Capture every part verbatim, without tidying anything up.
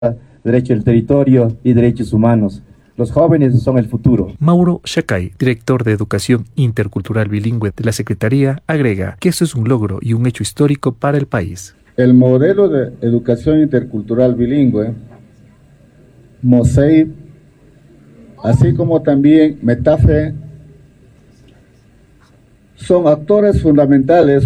derecho al territorio y derechos humanos. Los jóvenes son el futuro. Mauro Shacay, director de Educación Intercultural Bilingüe de la Secretaría, agrega que eso es un logro y un hecho histórico para el país. El modelo de educación intercultural bilingüe, MOSEIB, así como también METAFE, son actores fundamentales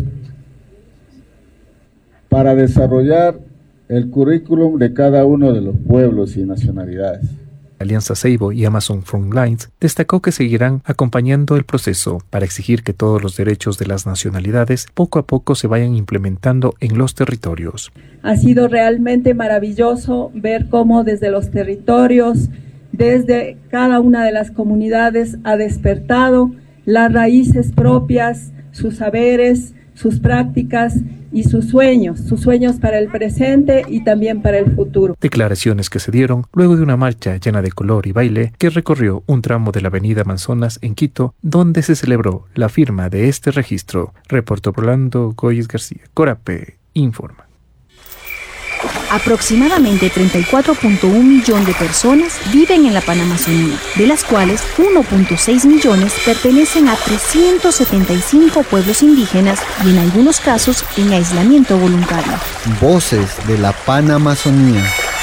para desarrollar el currículum de cada uno de los pueblos y nacionalidades. Alianza Seibo y Amazon Frontlines destacó que seguirán acompañando el proceso para exigir que todos los derechos de las nacionalidades poco a poco se vayan implementando en los territorios. Ha sido realmente maravilloso ver cómo desde los territorios, desde cada una de las comunidades ha despertado las raíces propias, sus saberes, sus prácticas y sus sueños, sus sueños para el presente y también para el futuro. Declaraciones que se dieron luego de una marcha llena de color y baile que recorrió un tramo de la avenida Amazonas en Quito, donde se celebró la firma de este registro. Reportó Rolando Goyes García. Corape informa. Aproximadamente treinta y cuatro punto uno millones de personas viven en la Panamazonía, de las cuales uno punto seis millones pertenecen a trescientos setenta y cinco pueblos indígenas y en algunos casos en aislamiento voluntario. Voces de la Panamazonía.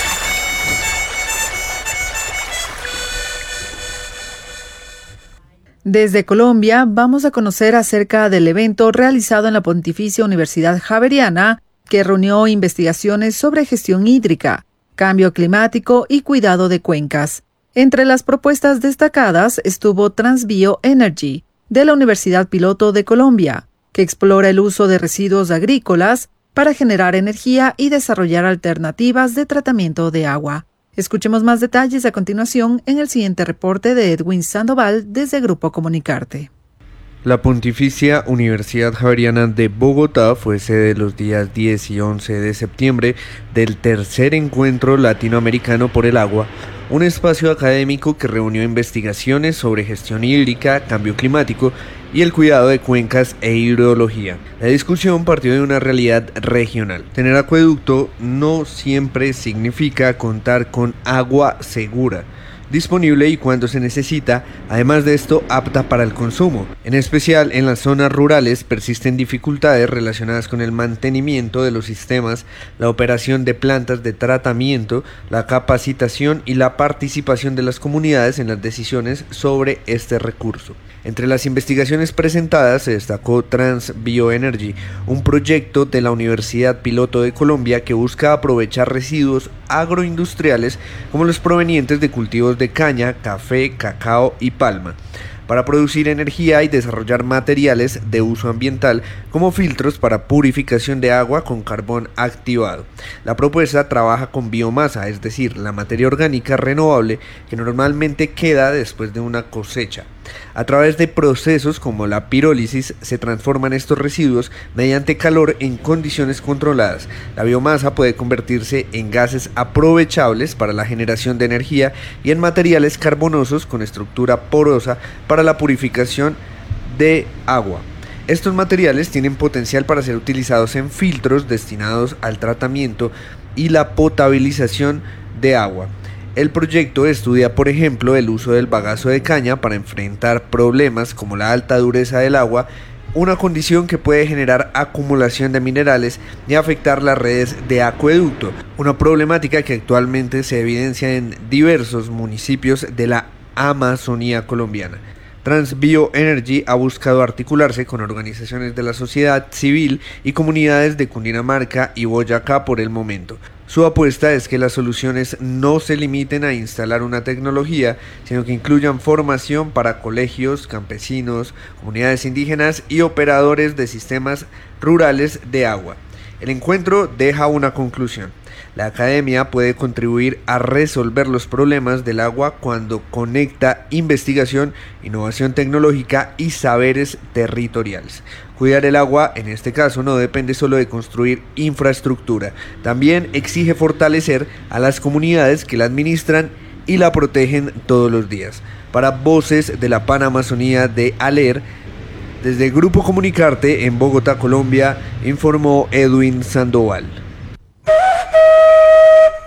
Desde Colombia vamos a conocer acerca del evento realizado en la Pontificia Universidad Javeriana, que reunió investigaciones sobre gestión hídrica, cambio climático y cuidado de cuencas. Entre las propuestas destacadas estuvo Transbio Energy, de la Universidad Piloto de Colombia, que explora el uso de residuos agrícolas para generar energía y desarrollar alternativas de tratamiento de agua. Escuchemos más detalles a continuación en el siguiente reporte de Edwin Sandoval desde Grupo Comunicarte. La Pontificia Universidad Javeriana de Bogotá fue sede los días diez y once de septiembre del tercer encuentro latinoamericano por el agua, un espacio académico que reunió investigaciones sobre gestión hídrica, cambio climático y el cuidado de cuencas e hidrología. La discusión partió de una realidad regional. Tener acueducto no siempre significa contar con agua segura, disponible y cuando se necesita, además de esto apta para el consumo. En especial en las zonas rurales persisten dificultades relacionadas con el mantenimiento de los sistemas, la operación de plantas de tratamiento, la capacitación y la participación de las comunidades en las decisiones sobre este recurso. Entre las investigaciones presentadas se destacó Transbioenergy, un proyecto de la Universidad Piloto de Colombia que busca aprovechar residuos agroindustriales como los provenientes de cultivos de caña, café, cacao y palma, para producir energía y desarrollar materiales de uso ambiental como filtros para purificación de agua con carbón activado. La propuesta trabaja con biomasa, es decir, la materia orgánica renovable que normalmente queda después de una cosecha. A través de procesos como la pirólisis se transforman estos residuos mediante calor en condiciones controladas. La biomasa puede convertirse en gases aprovechables para la generación de energía y en materiales carbonosos con estructura porosa para la purificación de agua. Estos materiales tienen potencial para ser utilizados en filtros destinados al tratamiento y la potabilización de agua. El proyecto estudia, por ejemplo, el uso del bagazo de caña para enfrentar problemas como la alta dureza del agua, una condición que puede generar acumulación de minerales y afectar las redes de acueducto, una problemática que actualmente se evidencia en diversos municipios de la Amazonía colombiana. Transbioenergy ha buscado articularse con organizaciones de la sociedad civil y comunidades de Cundinamarca y Boyacá por el momento. Su apuesta es que las soluciones no se limiten a instalar una tecnología, sino que incluyan formación para colegios, campesinos, comunidades indígenas y operadores de sistemas rurales de agua. El encuentro deja una conclusión. La academia puede contribuir a resolver los problemas del agua cuando conecta investigación, innovación tecnológica y saberes territoriales. Cuidar el agua, en este caso, no depende solo de construir infraestructura, también exige fortalecer a las comunidades que la administran y la protegen todos los días. Para Voces de la Panamazonía de ALER, desde Grupo Comunicarte en Bogotá, Colombia, informó Edwin Sandoval.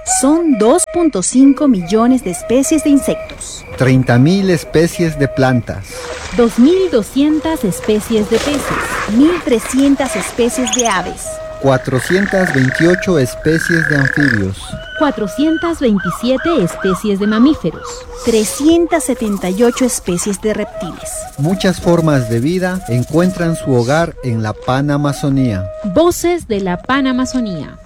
Son dos punto cinco millones de especies de insectos, treinta mil especies de plantas, dos mil doscientas especies de peces, mil trescientas especies de aves, cuatrocientas veintiocho especies de anfibios, cuatrocientas veintisiete especies de mamíferos, trescientas setenta y ocho especies de reptiles. Muchas formas de vida encuentran su hogar en la Panamazonía. Voces de la Panamazonía.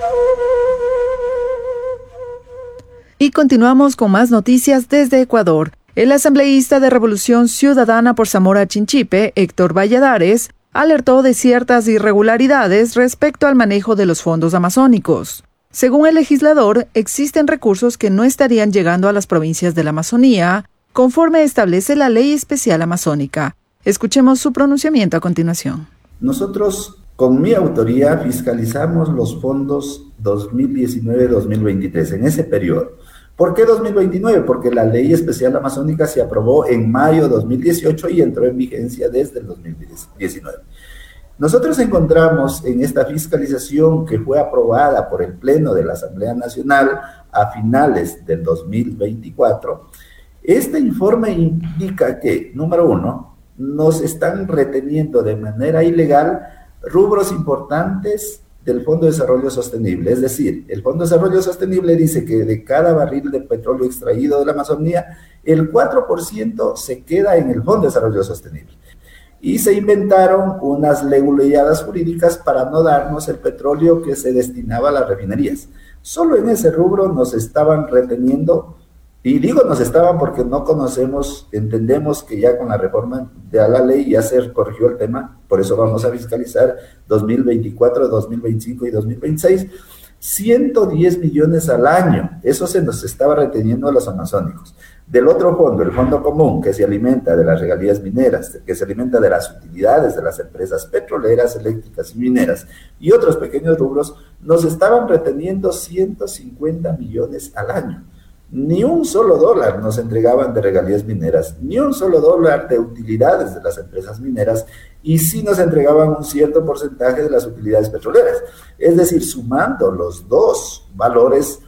Y continuamos con más noticias desde Ecuador. El asambleísta de Revolución Ciudadana por Zamora Chinchipe, Héctor Valladares, alertó de ciertas irregularidades respecto al manejo de los fondos amazónicos. Según el legislador, existen recursos que no estarían llegando a las provincias de la Amazonía, conforme establece la Ley Especial Amazónica. Escuchemos su pronunciamiento a continuación. Nosotros, con mi autoría, fiscalizamos los fondos dos mil diecinueve a dos mil veintitrés, en ese periodo. ¿Por qué dos mil veintinueve? Porque la Ley Especial Amazónica se aprobó en mayo de dos mil dieciocho y entró en vigencia desde el dos mil diecinueve. Nosotros encontramos en esta fiscalización, que fue aprobada por el Pleno de la Asamblea Nacional a finales del dos mil veinticuatro, este informe indica que, número uno, nos están reteniendo de manera ilegal rubros importantes del Fondo de Desarrollo Sostenible. Es decir, el Fondo de Desarrollo Sostenible dice que de cada barril de petróleo extraído de la Amazonía, el cuatro por ciento se queda en el Fondo de Desarrollo Sostenible. Y se inventaron unas leguleyadas jurídicas para no darnos el petróleo que se destinaba a las refinerías. Solo en ese rubro nos estaban reteniendo, y digo nos estaban porque no conocemos, entendemos que ya con la reforma de la ley ya se corrigió el tema, por eso vamos a fiscalizar dos mil veinticuatro, dos mil veinticinco y dos mil veintiséis, ciento diez millones al año, eso se nos estaba reteniendo a los amazónicos. Del otro fondo, el fondo común, que se alimenta de las regalías mineras, que se alimenta de las utilidades de las empresas petroleras, eléctricas y mineras, y otros pequeños rubros, nos estaban reteniendo ciento cincuenta millones al año. Ni un solo dólar nos entregaban de regalías mineras, ni un solo dólar de utilidades de las empresas mineras, y sí nos entregaban un cierto porcentaje de las utilidades petroleras. Es decir, sumando los dos valores,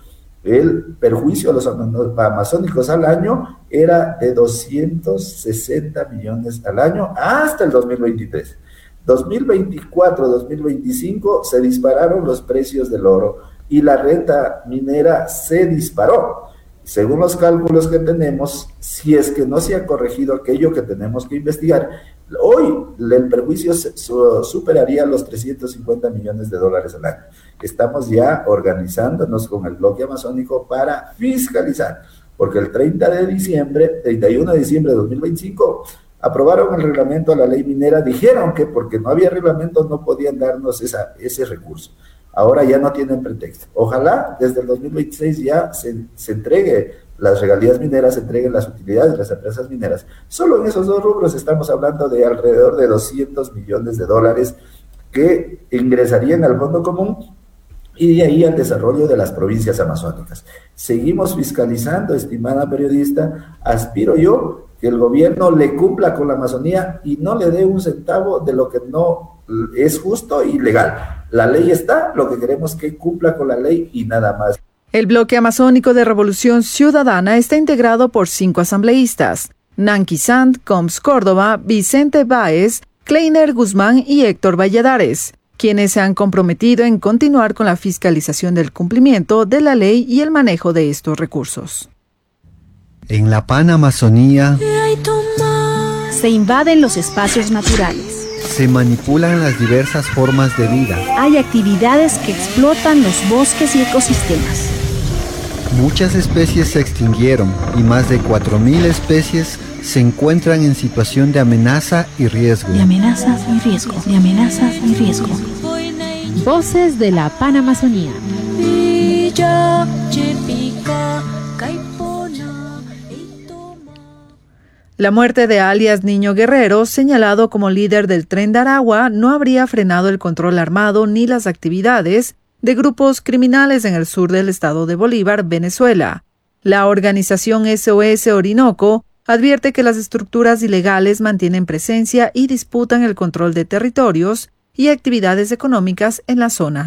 el perjuicio a los amazónicos al año era de doscientos sesenta millones al año hasta el dos mil veintitrés. dos mil veinticuatro, dos mil veinticinco se dispararon los precios del oro y la renta minera se disparó. Según los cálculos que tenemos, si es que no se ha corregido aquello que tenemos que investigar, hoy el perjuicio superaría los trescientos cincuenta millones de dólares al año. Estamos ya organizándonos con el bloque amazónico para fiscalizar, porque el treinta de diciembre, treinta y uno de diciembre de dos mil veinticinco, aprobaron el reglamento a la ley minera, dijeron que porque no había reglamento no podían darnos esa, ese recurso. Ahora ya no tienen pretexto. Ojalá desde el dos mil veintiséis ya se, se entregue las regalías mineras, se entreguen las utilidades de las empresas mineras. Solo en esos dos rubros estamos hablando de alrededor de doscientos millones de dólares que ingresarían al fondo común y de ahí al desarrollo de las provincias amazónicas. Seguimos fiscalizando, estimada periodista. Aspiro yo que el gobierno le cumpla con la Amazonía y no le dé un centavo de lo que no es justo y legal. La ley está, lo que queremos es que cumpla con la ley y nada más. El bloque amazónico de Revolución Ciudadana está integrado por cinco asambleístas: Nancy Sant, Combs Córdoba, Vicente Báez, Kleiner Guzmán y Héctor Valladares, quienes se han comprometido en continuar con la fiscalización del cumplimiento de la ley y el manejo de estos recursos. En la Panamazonía se invaden los espacios naturales. Se manipulan las diversas formas de vida. Hay actividades que explotan los bosques y ecosistemas. Muchas especies se extinguieron y más de cuatro mil especies se encuentran en situación de amenaza y riesgo. De amenazas y riesgo. De amenazas y riesgo. Voces de la Panamazonía. La muerte de alias Niño Guerrero, señalado como líder del Tren de Aragua, no habría frenado el control armado ni las actividades de grupos criminales en el sur del estado de Bolívar, Venezuela. La organización S O S Orinoco advierte que las estructuras ilegales mantienen presencia y disputan el control de territorios y actividades económicas en la zona.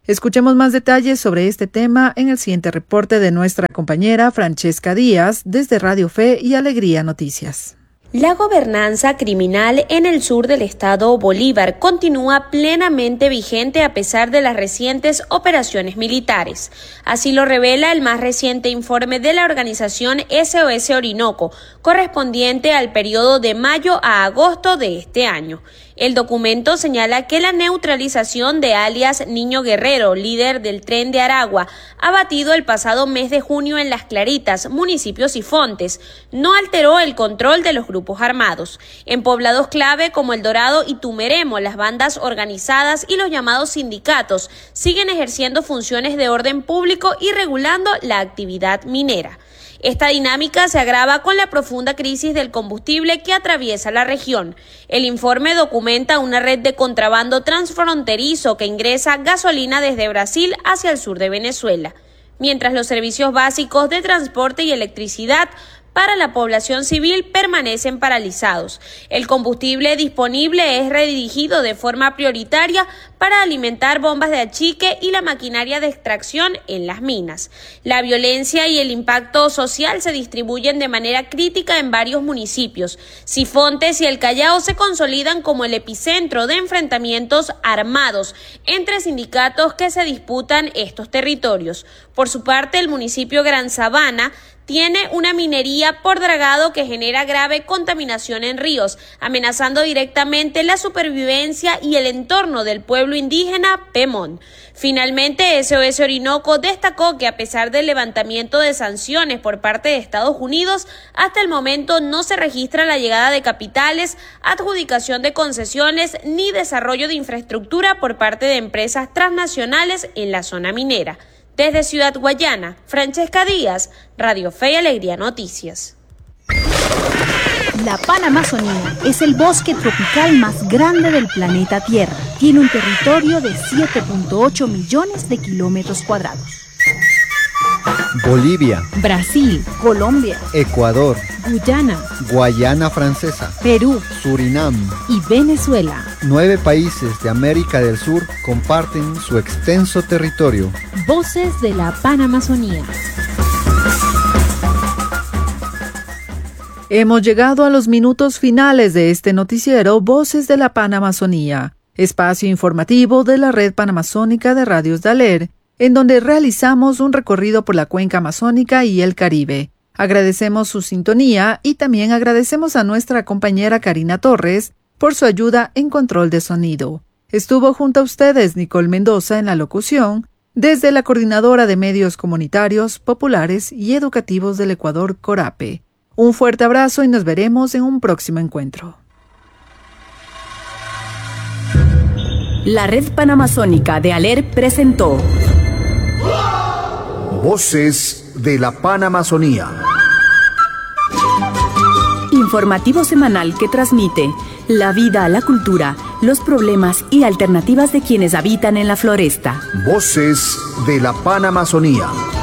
Escuchemos más detalles sobre este tema en el siguiente reporte de nuestra compañera Francesca Díaz desde Radio Fe y Alegría Noticias. La gobernanza criminal en el sur del estado Bolívar continúa plenamente vigente a pesar de las recientes operaciones militares. Así lo revela el más reciente informe de la organización S O S Orinoco, correspondiente al periodo de mayo a agosto de este año. El documento señala que la neutralización de alias Niño Guerrero, líder del Tren de Aragua, abatido el pasado mes de junio en Las Claritas, municipios y Fontes, no alteró el control de los grupos armados. En poblados clave como El Dorado y Tumeremo, las bandas organizadas y los llamados sindicatos siguen ejerciendo funciones de orden público y regulando la actividad minera. Esta dinámica se agrava con la profunda crisis del combustible que atraviesa la región. El informe documenta una red de contrabando transfronterizo que ingresa gasolina desde Brasil hacia el sur de Venezuela, mientras los servicios básicos de transporte y electricidad para la población civil permanecen paralizados. El combustible disponible es redirigido de forma prioritaria para alimentar bombas de achique y la maquinaria de extracción en las minas. La violencia y el impacto social se distribuyen de manera crítica en varios municipios. Sifontes y El Callao se consolidan como el epicentro de enfrentamientos armados entre sindicatos que se disputan estos territorios. Por su parte, el municipio Gran Sabana tiene una minería por dragado que genera grave contaminación en ríos, amenazando directamente la supervivencia y el entorno del pueblo indígena Pemón. Finalmente, S O S Orinoco destacó que a pesar del levantamiento de sanciones por parte de Estados Unidos, hasta el momento no se registra la llegada de capitales, adjudicación de concesiones ni desarrollo de infraestructura por parte de empresas transnacionales en la zona minera. Desde Ciudad Guayana, Francesca Díaz, Radio Fe y Alegría Noticias. La Panamazonía es el bosque tropical más grande del planeta Tierra. Tiene un territorio de siete punto ocho millones de kilómetros cuadrados. Bolivia, Brasil, Colombia, Ecuador, Guyana, Guayana Francesa, Perú, Surinam. y Venezuela. Nueve países de América del Sur comparten su extenso territorio. Voces de la Panamazonía. Hemos llegado a los minutos finales de este noticiero Voces de la Panamazonía, espacio informativo de la Red Panamazónica de Radios Daler, en donde realizamos un recorrido por la cuenca amazónica y el Caribe. Agradecemos su sintonía y también agradecemos a nuestra compañera Karina Torres por su ayuda en control de sonido. Estuvo junto a ustedes Nicole Mendoza en la locución, desde la Coordinadora de Medios Comunitarios, Populares y Educativos del Ecuador, CORAPE. Un fuerte abrazo y nos veremos en un próximo encuentro. La Red Panamazónica de ALER presentó Voces de la Panamazonía. Informativo semanal que transmite la vida, la cultura, los problemas y alternativas de quienes habitan en la floresta. Voces de la Panamazonía.